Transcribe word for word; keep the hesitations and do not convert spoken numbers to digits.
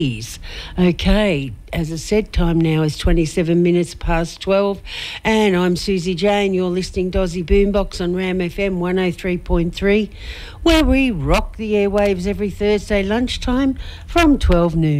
Okay, as I said, time now is twenty-seven minutes past twelve, and I'm Susie Jane. You're listening to Aussie Boombox on Ram F M one oh three point three, where we rock the airwaves every Thursday lunchtime from twelve noon.